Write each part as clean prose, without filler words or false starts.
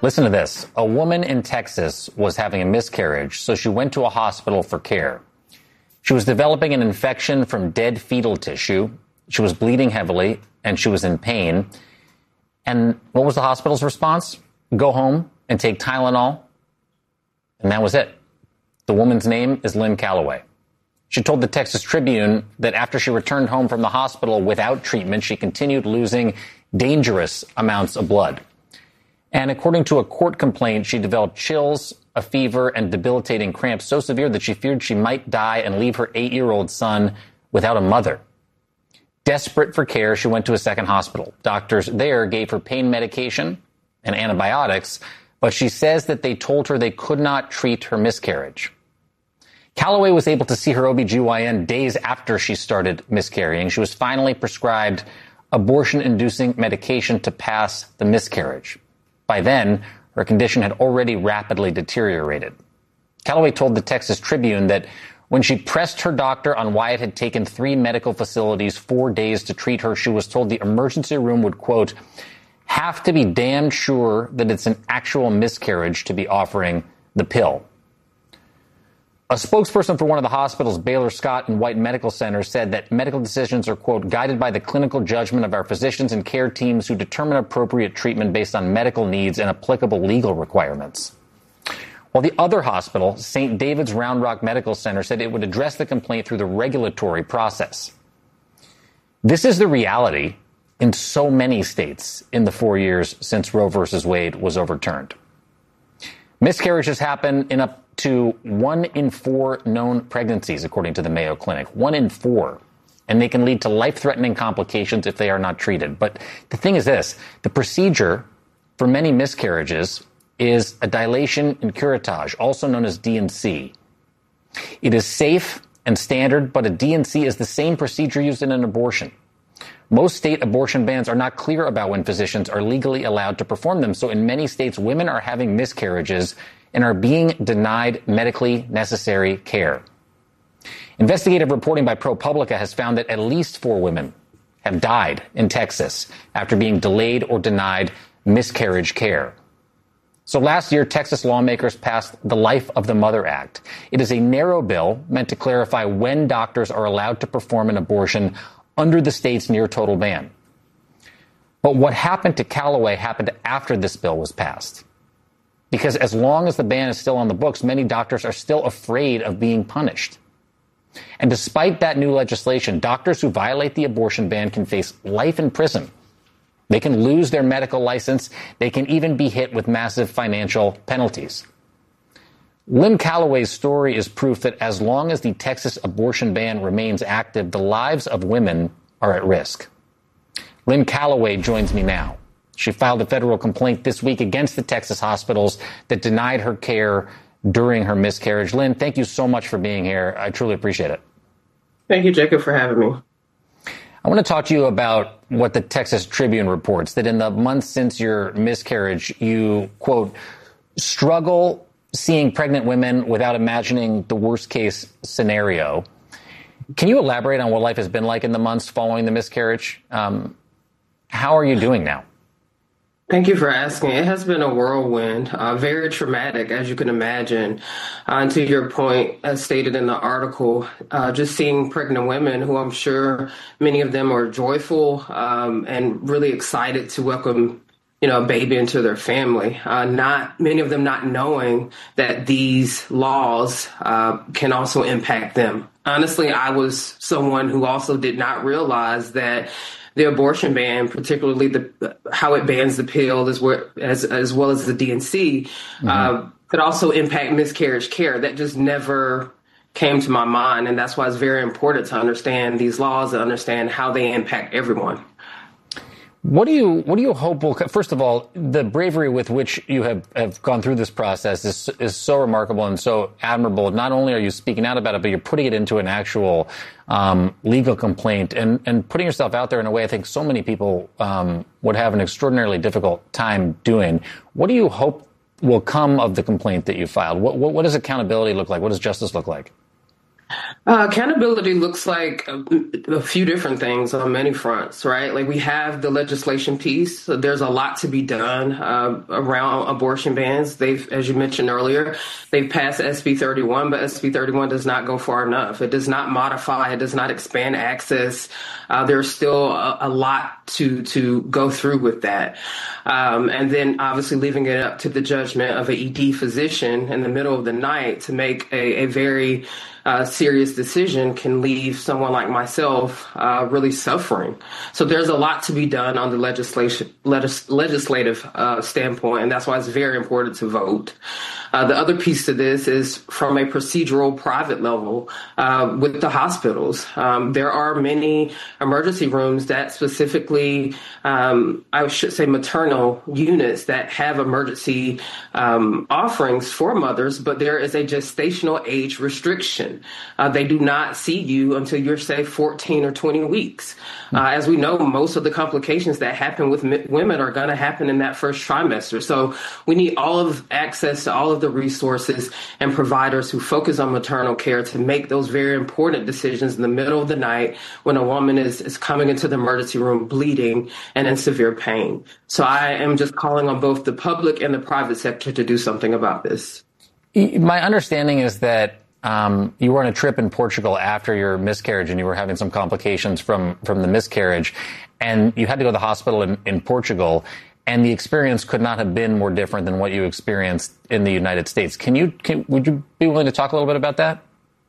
Listen to this. A woman in Texas was having a miscarriage, so she went to a hospital for care. She was developing an infection from dead fetal tissue. She was bleeding heavily, and she was in pain. And what was the hospital's response? Go home and take Tylenol. And that was it. The woman's name is Lynn Calloway. She told the Texas Tribune that after she returned home from the hospital without treatment, she continued losing dangerous amounts of blood. And according to a court complaint, she developed chills, a fever, and debilitating cramps so severe that she feared she might die and leave her 8-year-old son without a mother. Desperate for care, she went to a second hospital. Doctors there gave her pain medication and antibiotics, but she says that they told her they could not treat her miscarriage. Calloway was able to see her OBGYN days after she started miscarrying. She was finally prescribed abortion-inducing medication to pass the miscarriage. By then, her condition had already rapidly deteriorated. Calloway told the Texas Tribune that when she pressed her doctor on why it had taken 3 medical facilities 4 days to treat her, she was told the emergency room would, quote, have to be damn sure that it's an actual miscarriage to be offering the pill. A spokesperson for one of the hospital's Baylor Scott and White Medical Centers said that medical decisions are, quote, guided by the clinical judgment of our physicians and care teams who determine appropriate treatment based on medical needs and applicable legal requirements. While the other hospital, St. David's Round Rock Medical Center, said it would address the complaint through the regulatory process. This is the reality in so many states in the 4 years since Roe versus Wade was overturned. Miscarriages happen in up to 1 in 4 known pregnancies, according to the Mayo Clinic. 1 in 4. And they can lead to life-threatening complications if they are not treated. But the thing is this, the procedure for many miscarriages is a dilation and curettage, also known as D&C. It is safe and standard, but a D&C is the same procedure used in an abortion. Most state abortion bans are not clear about when physicians are legally allowed to perform them. So in many states, women are having miscarriages and are being denied medically necessary care. Investigative reporting by ProPublica has found that at least 4 women have died in Texas after being delayed or denied miscarriage care. So last year, Texas lawmakers passed the Life of the Mother Act. It is a narrow bill meant to clarify when doctors are allowed to perform an abortion under the state's near total ban. But what happened to Calloway happened after this bill was passed. Because as long as the ban is still on the books, many doctors are still afraid of being punished. And despite that new legislation, doctors who violate the abortion ban can face life in prison. They can lose their medical license. They can even be hit with massive financial penalties. Lynn Calloway's story is proof that as long as the Texas abortion ban remains active, the lives of women are at risk. Lynn Calloway joins me now. She filed a federal complaint this week against the Texas hospitals that denied her care during her miscarriage. Lynn, thank you so much for being here. I truly appreciate it. Thank you, Jacob, for having me. I want to talk to you about what the Texas Tribune reports, that in the months since your miscarriage, you, quote, struggle seeing pregnant women without imagining the worst case scenario. Can you elaborate on what life has been like in the months following the miscarriage? How are you doing now? Thank you for asking. It has been a whirlwind, very traumatic, as you can imagine. And to your point, as stated in the article, just seeing pregnant women who I'm sure many of them are joyful and really excited to welcome, a baby into their family. Not many of them not knowing that these laws can also impact them. Honestly, I was someone who also did not realize that the abortion ban, particularly how it bans the pill as well as the D&C, could also impact miscarriage care. That just never came to my mind. And that's why it's very important to understand these laws and understand how they impact everyone. What do you hope will, first of all, the bravery with which you have gone through this process is so remarkable and so admirable. Not only are you speaking out about it, but you're putting it into an actual legal complaint and putting yourself out there in a way I think so many people would have an extraordinarily difficult time doing. What do you hope will come of the complaint that you filed? What does accountability look like? What does justice look like? Accountability looks like a few different things on many fronts, right? Like we have the legislation piece. So there's a lot to be done around abortion bans. As you mentioned earlier, they've passed SB 31, but SB 31 does not go far enough. It does not modify. It does not expand access. There's still a lot to go through with that. And then obviously leaving it up to the judgment of an ED physician in the middle of the night to make a very serious decision can leave someone like myself really suffering. So there's a lot to be done on the legislative standpoint, and that's why it's very important to vote. The other piece to this is from a procedural private level with the hospitals. There are many emergency rooms that specifically, I should say maternal units that have emergency offerings for mothers, but there is a gestational age restriction. They do not see you until you're, say, 14 or 20 weeks. As we know, most of the complications that happen with women are going to happen in that first trimester. So we need all of access to all of the resources and providers who focus on maternal care to make those very important decisions in the middle of the night when a woman is coming into the emergency room bleeding and in severe pain. So I am just calling on both the public and the private sector to do something about this. My understanding is that you were on a trip in Portugal after your miscarriage and you were having some complications from the miscarriage, and you had to go to the hospital in Portugal, and the experience could not have been more different than what you experienced in the United States. Would you be willing to talk a little bit about that?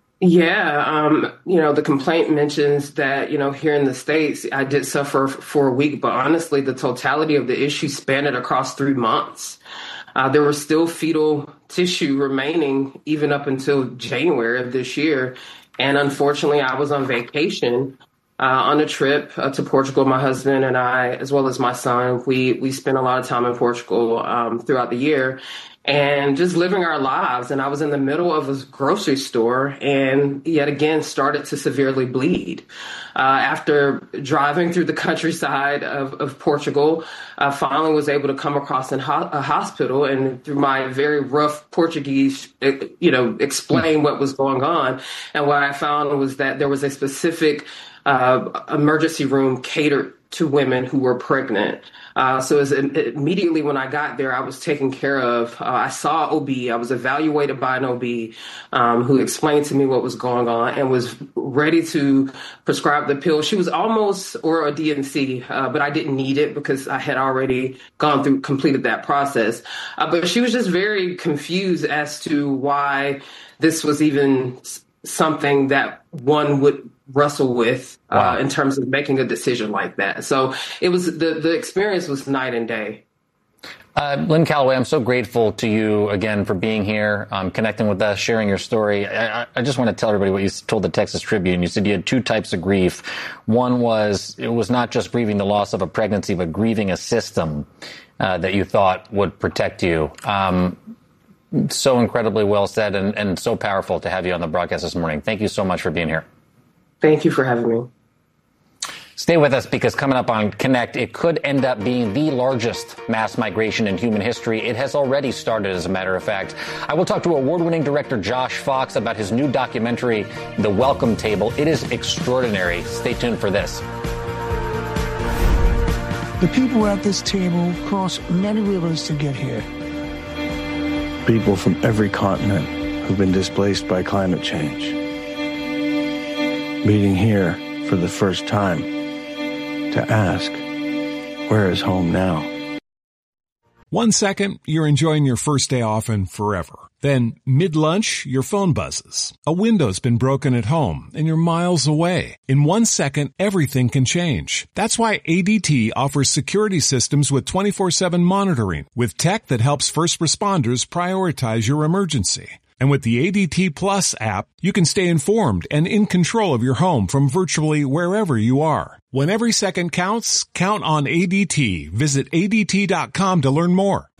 Yeah, the complaint mentions that, here in the States, I did suffer for a week, but honestly, the totality of the issue spanned across 3 months. There was still fetal tissue remaining even up until January of this year. And unfortunately, I was on vacation on a trip to Portugal. My husband and I, as well as my son, we spent a lot of time in Portugal throughout the year and just living our lives. And I was in the middle of a grocery store and yet again started to severely bleed. After driving through the countryside of Portugal, I finally was able to come across a hospital, and through my very rough Portuguese, explain what was going on. And what I found was that there was a specific emergency room catered to women who were pregnant. So immediately when I got there, I was taken care of. I saw OB. I was evaluated by an OB who explained to me what was going on and was ready to prescribe the pill. She was almost, or a DNC, but I didn't need it because I had already completed that process. But she was just very confused as to why this was even something that one would wrestle with in terms of making a decision like that. So it was the experience was night and day. Lynn Calloway, I'm so grateful to you again for being here, connecting with us, sharing your story. I just want to tell everybody what you told the Texas Tribune. You said you had 2 types of grief. One was, it was not just grieving the loss of a pregnancy, but grieving a system that you thought would protect you. So incredibly well said and so powerful to have you on the broadcast this morning. Thank you so much for being here. Thank you for having me. Stay with us, because coming up on Connect, it could end up being the largest mass migration in human history. It has already started, as a matter of fact. I will talk to award-winning director Josh Fox about his new documentary, The Welcome Table. It is extraordinary. Stay tuned for this. The people at this table cross many rivers to get here. People from every continent who've been displaced by climate change. Meeting here for the first time to ask, where is home now? 1 second, you're enjoying your first day off and forever. Then, mid-lunch, your phone buzzes. A window's been broken at home and you're miles away. In 1 second, everything can change. That's why ADT offers security systems with 24/7 monitoring, with tech that helps first responders prioritize your emergency. And with the ADT Plus app, you can stay informed and in control of your home from virtually wherever you are. When every second counts, count on ADT. Visit ADT.com to learn more.